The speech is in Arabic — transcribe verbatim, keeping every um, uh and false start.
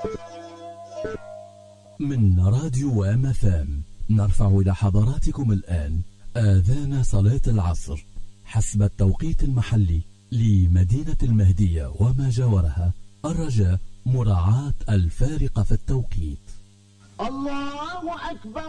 من راديو ام اف ام نرفع إلى حضراتكم الآن آذان صلاة العصر حسب التوقيت المحلي لمدينة المهدية وما جاورها، الرجاء مراعاة الفارق في التوقيت. الله أكبر.